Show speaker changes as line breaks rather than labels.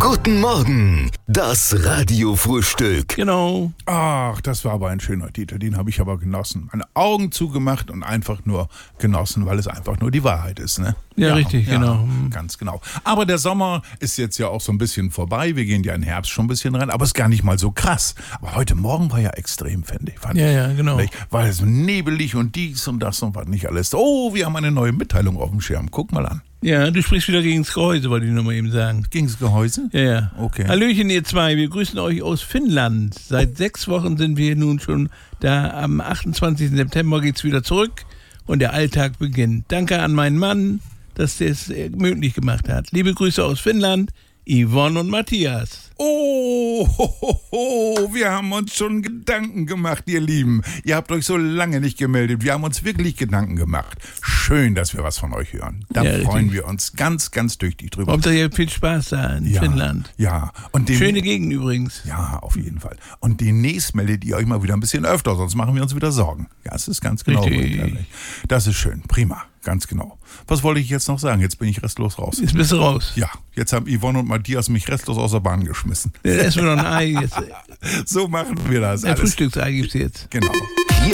Guten Morgen, das Radiofrühstück.
Genau.
Ach, das war aber ein schöner Titel, den habe ich aber genossen. Meine Augen zugemacht und einfach nur genossen, weil es einfach nur die Wahrheit ist, ne?
Ja, richtig, genau.
Ganz genau. Aber der Sommer ist jetzt ja auch so ein bisschen vorbei. Wir gehen ja in den Herbst schon ein bisschen rein, aber es ist gar nicht mal so krass. Aber heute Morgen war ja extrem, finde ich. Fand ich.
Ja, genau.
War es so nebelig und dies und das und was nicht alles. Oh, wir haben eine neue Mitteilung auf dem Schirm. Guck mal an.
Ja, du sprichst wieder gegens Gehäuse, wollte ich nur mal eben sagen.
Gegens Gehäuse?
Ja.
Okay.
Hallöchen, ihr zwei. Wir grüßen euch aus Finnland. Seit 6 Wochen sind wir nun schon da. Am 28. September geht's wieder zurück und der Alltag beginnt. Danke an meinen Mann, dass der es möglich gemacht hat. Liebe Grüße aus Finnland, Yvonne und Matthias.
Oh, wir haben uns schon Gedanken gemacht, ihr Lieben. Ihr habt euch so lange nicht gemeldet. Wir haben uns wirklich Gedanken gemacht. Schön, dass wir was von euch hören. Da freuen wir uns ganz, ganz tüchtig drüber.
Hauptsache, ihr habt viel Spaß da in Finnland.
Ja. Und
schöne Gegend übrigens.
Ja, auf jeden Fall. Und demnächst meldet ihr euch mal wieder ein bisschen öfter, sonst machen wir uns wieder Sorgen. Ja, es ist ganz genau. Das ist schön. Prima. Ganz genau. Was wollte ich jetzt noch sagen? Jetzt bin ich restlos raus.
Jetzt bist du raus.
Ja, jetzt haben Yvonne und Matthias mich restlos aus der Bahn geschmissen.
Ja, essen wir noch ein Ei jetzt.
So machen wir das.
Ein Frühstücksei gibt's jetzt.
Genau.